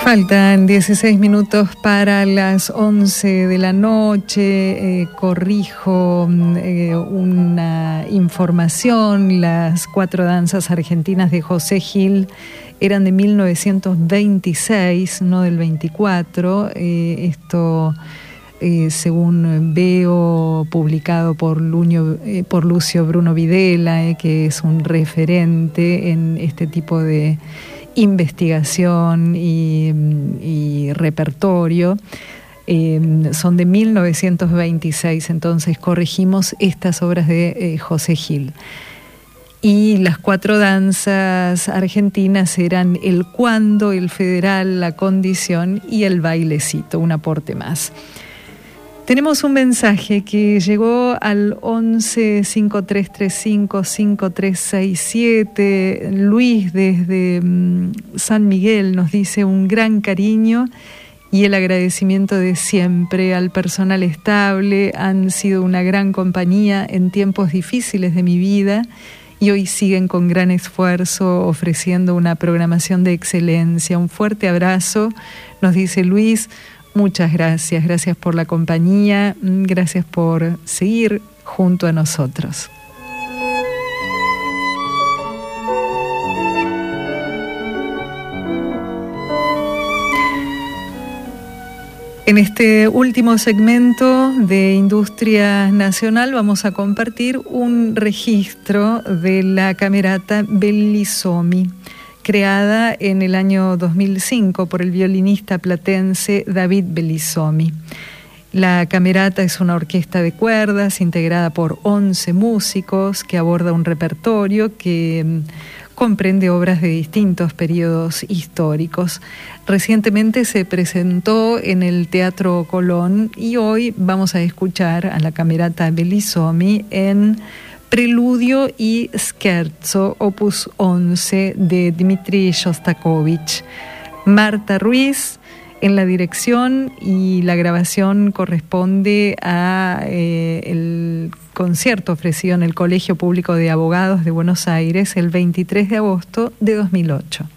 Faltan 16 minutos para las 11 de la noche. Corrijo una información. Las 4 danzas argentinas de José Gil eran de 1926, no del 24. Esto, según veo, publicado por Lucio Bruno Videla, que es un referente en este tipo de investigación y repertorio. Son de 1926, entonces corregimos estas obras de José Gil. Y las 4 danzas argentinas eran el cuando, el federal, la condición y el bailecito, un aporte más. Tenemos un mensaje que llegó al 11 5335 5367. Luis desde San Miguel nos dice un gran cariño y el agradecimiento de siempre al personal estable. Han sido una gran compañía en tiempos difíciles de mi vida y hoy siguen con gran esfuerzo ofreciendo una programación de excelencia. Un fuerte abrazo, nos dice Luis. Muchas gracias, gracias por la compañía, gracias por seguir junto a nosotros. En este último segmento de Industria Nacional vamos a compartir un registro de la camerata Bellisomi, creada en el año 2005 por el violinista platense David Bellisomi. La camerata es una orquesta de cuerdas integrada por 11 músicos que aborda un repertorio que comprende obras de distintos periodos históricos. Recientemente se presentó en el Teatro Colón y hoy vamos a escuchar a la camerata Bellisomi en Preludio y Scherzo, opus 11 de Dmitri Shostakovich. Marta Ruiz en la dirección y la grabación corresponde a el concierto ofrecido en el Colegio Público de Abogados de Buenos Aires el 23 de agosto de 2008.